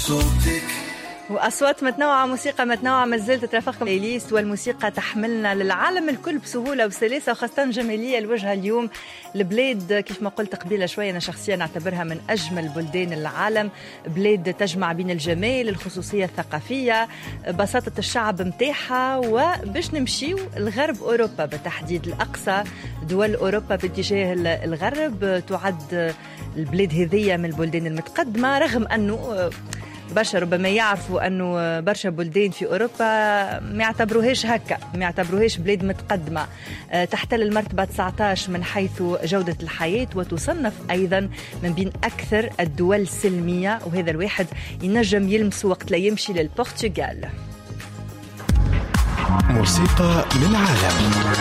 صوتك. وأصوات متنوعة، موسيقى متنوعة، ما زلت ترافقكم بلايليست، والموسيقى تحملنا للعالم الكل بسهولة وسلاسة، وخاصة جمالية الوجهة اليوم. البلاد كيف ما قلت قبيلة شوية أنا شخصيا أعتبرها من أجمل بلدان العالم، بلاد تجمع بين الجمال، الخصوصية الثقافية، بساطة الشعب متاحة. وباش نمشيو الغرب أوروبا بالتحديد، الأقصى دول أوروبا باتجاه الغرب، تعد البلاد هذية من البلدان المتقدمة، رغم أنه برشا ربما يعرفوا أنه برشا بلدان في أوروبا ما يعتبروهاش هكا، ما يعتبروهاش بلاد متقدمة. تحتل المرتبة 19 من حيث جودة الحياة، وتصنف أيضا من بين أكثر الدول سلمية، وهذا الواحد ينجم يلمس وقت لا يمشي للبرتغال. موسيقى من عالم.